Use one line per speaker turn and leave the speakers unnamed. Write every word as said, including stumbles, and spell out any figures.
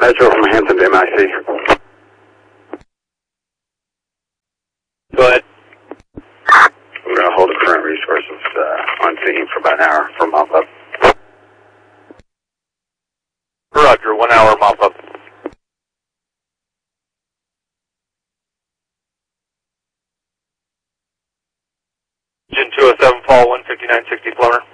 Metro from Hampton to M I C.
Go ahead.
We're going to hold the current resources uh, on scene for about an hour for mop up.
Roger, one hour mop up. Engine two oh seven, fall one fifty-nine sixty, Plumber.